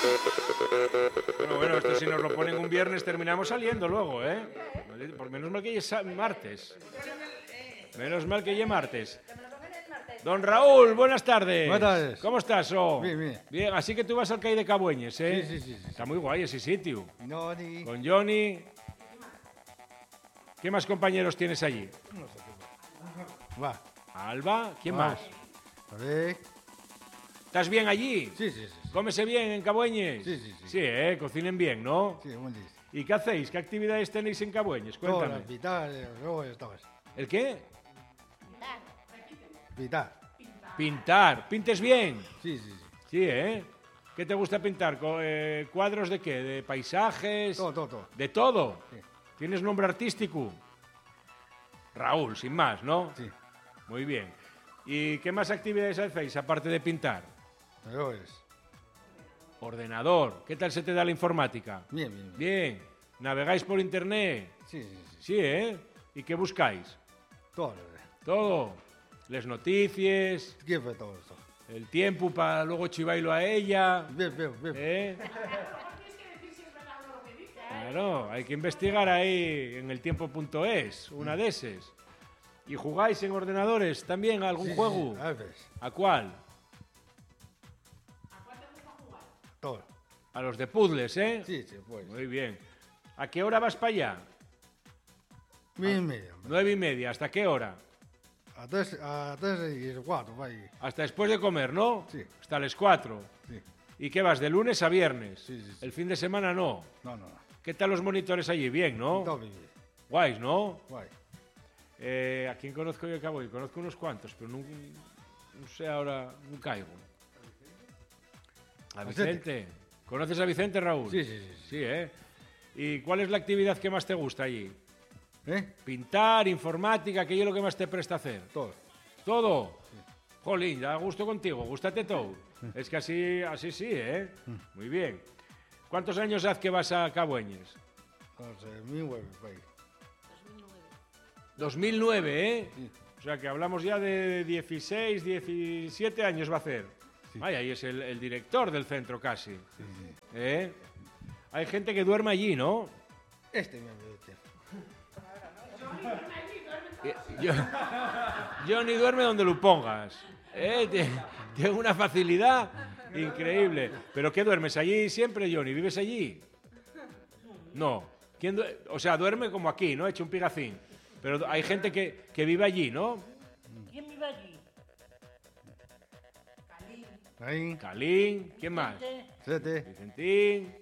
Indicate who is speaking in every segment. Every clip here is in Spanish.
Speaker 1: Bueno, esto si nos lo ponen un viernes terminamos saliendo luego, ¿eh? Por menos mal que es martes. Menos mal que es martes. Don Raúl, buenas tardes.
Speaker 2: Buenas tardes.
Speaker 1: ¿Cómo estás, oh?
Speaker 2: Bien, bien.
Speaker 1: Bien, así que tú vas al CAI de Cabueñes, ¿eh?
Speaker 2: Sí.
Speaker 1: Está muy guay ese sitio.
Speaker 2: No, ni...
Speaker 1: Con Johnny. ¿Qué más compañeros tienes allí?
Speaker 2: No sé qué. Va.
Speaker 1: Alba, ¿quién
Speaker 2: Va.
Speaker 1: más?
Speaker 2: A ver...
Speaker 1: ¿Estás bien allí?
Speaker 2: Sí.
Speaker 1: ¿Cómese bien en Cabueñes?
Speaker 2: Sí.
Speaker 1: Sí, cocinen bien, ¿no?
Speaker 2: Sí, buen día.
Speaker 1: ¿Y qué hacéis? ¿Qué actividades tenéis en Cabueñes? Cuéntame.
Speaker 2: Todas, pitar, luego estabas.
Speaker 1: ¿El qué?
Speaker 2: Pitar.
Speaker 1: Pintar. ¿Pintes bien?
Speaker 2: Sí.
Speaker 1: Sí, ¿eh? ¿Qué te gusta pintar? ¿Cuadros de qué? ¿De paisajes?
Speaker 2: Todo.
Speaker 1: ¿De todo?
Speaker 2: Sí.
Speaker 1: ¿Tienes nombre artístico? Raúl, sin más, ¿no?
Speaker 2: Sí.
Speaker 1: Muy bien. ¿Y qué más actividades hacéis aparte de pintar?
Speaker 2: Pero es...
Speaker 1: Ordenador. ¿Qué tal se te da la informática?
Speaker 2: Bien.
Speaker 1: Bien. ¿Navegáis por internet?
Speaker 2: Sí.
Speaker 1: Sí, ¿eh? ¿Y qué buscáis?
Speaker 2: Todo.
Speaker 1: Todo. Les noticias,
Speaker 2: ¿Qué fue todo esto?
Speaker 1: el tiempo para luego chivailo a ella.
Speaker 2: Bien.
Speaker 1: ¿Eh? Claro, hay que investigar ahí en eltiempo.es, una de esas. ¿Y jugáis en ordenadores también a algún
Speaker 2: Sí,
Speaker 1: juego?
Speaker 2: a veces.
Speaker 1: ¿A cuál?
Speaker 2: Todo.
Speaker 1: A los de puzzles, ¿eh?
Speaker 2: Sí, pues.
Speaker 1: Muy bien. ¿A qué hora vas para allá?
Speaker 2: Bien, medio.
Speaker 1: 9:30. ¿Hasta qué hora?
Speaker 2: A 3:04, va ahí.
Speaker 1: Hasta después de comer, ¿no?
Speaker 2: Sí.
Speaker 1: Hasta las 4.
Speaker 2: Sí.
Speaker 1: ¿Y qué vas? ¿De lunes a viernes?
Speaker 2: Sí.
Speaker 1: ¿El fin de semana no?
Speaker 2: No.
Speaker 1: ¿Qué tal los monitores allí? Bien, ¿no?
Speaker 2: Todo bien.
Speaker 1: Guays, ¿no?
Speaker 2: Guay.
Speaker 1: ¿A quién conozco yo de Cabo? Conozco unos cuantos, pero no sé ahora, no caigo. ¿A Vicente? ¿Conoces a Vicente, Raúl?
Speaker 2: Sí.
Speaker 1: Sí, ¿eh? ¿Y cuál es la actividad que más te gusta allí?
Speaker 2: ¿Eh?
Speaker 1: Pintar, informática, ¿qué es lo que más te presta hacer?
Speaker 2: Todo.
Speaker 1: ¿Todo? Jolín, da gusto contigo, gústate todo. Es que así sí, ¿eh? Muy bien. ¿Cuántos años hace que vas a Cabueñes?
Speaker 2: Entonces, mi web, güey.
Speaker 1: 2009, ¿eh?
Speaker 2: Sí.
Speaker 1: O sea que hablamos ya de 16, 17 años va a hacer. Vaya, ahí es el director del centro casi.
Speaker 2: Sí.
Speaker 1: ¿Eh? Hay gente que duerme allí, ¿no?
Speaker 2: Este.
Speaker 1: Johnny duerme donde lo pongas. Tiene una facilidad increíble. ¿Pero qué duermes allí siempre, Johnny? ¿Vives allí? No. O sea, duerme como aquí, ¿no? Hecho un pigacín. Pero hay gente que vive allí, ¿no?
Speaker 3: ¿Quién vive allí?
Speaker 2: Ahí.
Speaker 1: Calín, ¿quién más?
Speaker 2: Sete.
Speaker 1: Vicentín.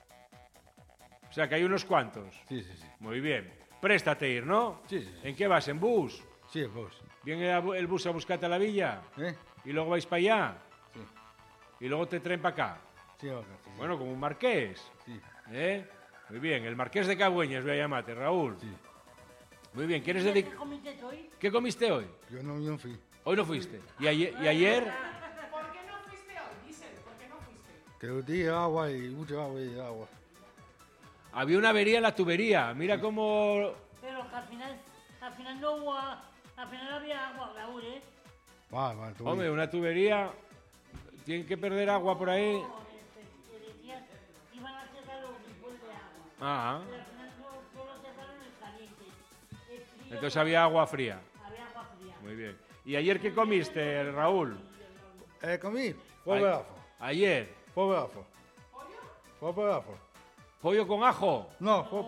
Speaker 1: O sea que hay unos cuantos.
Speaker 2: Sí.
Speaker 1: Muy bien. Préstate a ir, ¿no?
Speaker 2: Sí.
Speaker 1: ¿En qué vas? ¿En bus?
Speaker 2: Sí, pues.
Speaker 1: ¿Viene el bus a buscarte a la villa?
Speaker 2: ¿Eh?
Speaker 1: ¿Y luego vais para allá?
Speaker 2: Sí.
Speaker 1: ¿Y luego te traen para acá?
Speaker 2: Sí, ok. Sí.
Speaker 1: Bueno, como un marqués.
Speaker 2: Sí.
Speaker 1: ¿Eh? Muy bien. El marqués de Cabueñes, voy a llamarte, Raúl.
Speaker 2: Sí.
Speaker 1: Muy bien. ¿Quieres
Speaker 3: ¿Qué
Speaker 1: dedicar?
Speaker 3: comiste hoy?
Speaker 1: ¿Qué comiste hoy?
Speaker 2: Yo no fui.
Speaker 1: Hoy no fuiste. ¿Y ayer?
Speaker 4: ¿Por qué no fuiste hoy? Díselo, ¿por qué no fuiste?
Speaker 2: Que yo di agua y mucha agua.
Speaker 1: Había una avería en la tubería. Mira cómo...
Speaker 3: Pero que al final no hubo, al final había agua, Raúl, ¿eh?
Speaker 2: Va, tú.
Speaker 1: Hombre, una tubería... Tienen que perder agua por ahí.
Speaker 3: Decían, iban a cerrar los grifos de agua.
Speaker 1: Ah,
Speaker 3: Pero al final solo cerraron el caliente. El frío,
Speaker 1: entonces había agua fría.
Speaker 3: había agua fría.
Speaker 1: Muy bien. ¿Y ayer qué comiste, Raúl?
Speaker 2: Comí. Fue bravo.
Speaker 1: Ayer.
Speaker 2: Fue bravo. Fue bravo.
Speaker 1: ¿Pollo con ajo?
Speaker 2: No, fue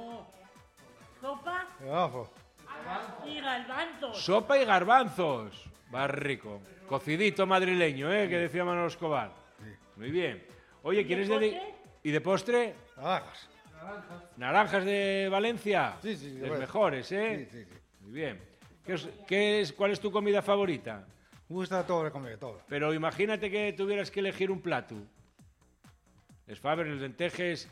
Speaker 3: Sopa
Speaker 2: bravo.
Speaker 3: y garbanzos.
Speaker 1: Sopa y garbanzos. Va rico. Cocidito madrileño, ¿eh? Que decía Manolo Escobar.
Speaker 2: Sí.
Speaker 1: Muy bien. Oye, ¿quieres
Speaker 3: de
Speaker 1: dedicar...
Speaker 3: postre?
Speaker 1: ¿Y de postre?
Speaker 2: Naranjas.
Speaker 1: Naranjas de Valencia.
Speaker 2: Sí, sí,
Speaker 1: Los
Speaker 2: bueno.
Speaker 1: mejores, ¿eh?
Speaker 2: Sí.
Speaker 1: Muy bien. ¿Cuál es tu comida favorita?
Speaker 2: Me gusta todo de comer, todo.
Speaker 1: Pero imagínate que tuvieras que elegir un plato. Les Faber, los lentejes,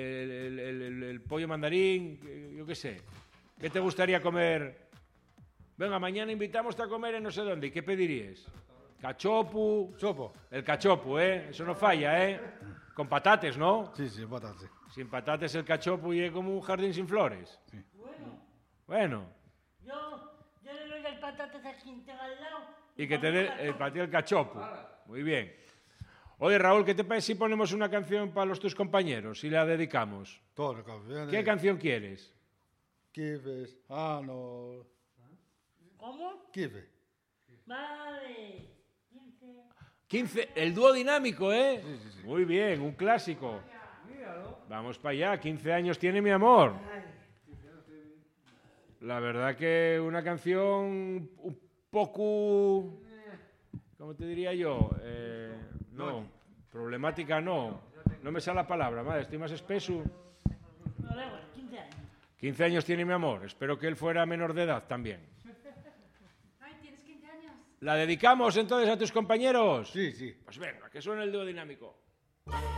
Speaker 1: el pollo mandarín, yo qué sé. ¿Qué te gustaría comer? Venga, mañana invitamos a comer en no sé dónde. ¿Y qué pedirías? Cachopu.
Speaker 2: Sopo.
Speaker 1: El cachopu, ¿eh? Eso no falla, ¿eh? Con patates, ¿no?
Speaker 2: Sí, patatas.
Speaker 1: Sin patates el cachopu y es como un jardín sin flores.
Speaker 2: Sí.
Speaker 1: Bueno.
Speaker 3: Yo le doy el patatas a quien tenga al lado.
Speaker 1: Y que te dé para ti el cachopu. Muy bien. Oye, Raúl, ¿qué te parece si ponemos una canción para tus compañeros y la dedicamos?
Speaker 2: Todas las canciones.
Speaker 1: ¿Qué canción quieres?
Speaker 2: Kifes. Ah, no.
Speaker 3: ¿Cómo?
Speaker 2: Kife.
Speaker 3: Vale.
Speaker 1: 15, el dúo dinámico, ¿eh? Muy bien, un clásico. Vamos para allá, 15 años tiene mi amor. La verdad que una canción un poco, ¿cómo te diría yo? No, problemática no. No me sale la palabra, madre, estoy más espeso.
Speaker 3: No, da igual, 15 años.
Speaker 1: 15 años tiene mi amor, espero que él fuera menor de edad también.
Speaker 4: Ay, tienes 15 años.
Speaker 1: ¿La dedicamos entonces a tus compañeros?
Speaker 2: Sí, sí.
Speaker 1: Pues venga, que suene el dúo dinámico.